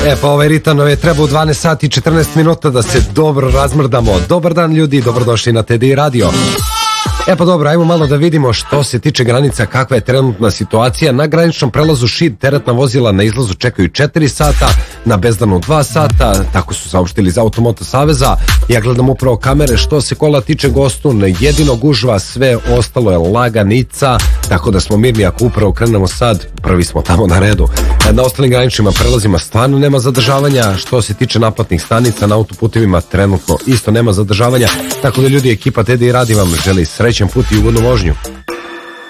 Pa ovaj ritam je treba u 12 sati i 14 minuta da se dobro razmrdamo. Dobar dan ljudi, dobrodošli na TDI Radio. Pa dobro, ajmo malo da vidimo što se tiče granica, kakva je trenutna situacija. Na graničnom prelazu Šid teretna vozila na izlazu čekaju 4 sata, na Bezdanu 2 sata, tako su saopštili iz Automoto Saveza. Ja gledam upravo kamere, što se kola tiče Gostun, jedino gužva, sve ostalo je laganica, tako da smo mirni ako upravo krenemo sad, prvi smo tamo na redu. Na ostalim graničnim prelazima stvarno nema zadržavanja, što se tiče naplatnih stanica, na autoputevima trenutno isto nema zadržavanja, tako da ljudi, ekipa TDI Radi vam želi srećan put i ugodnu vožnju.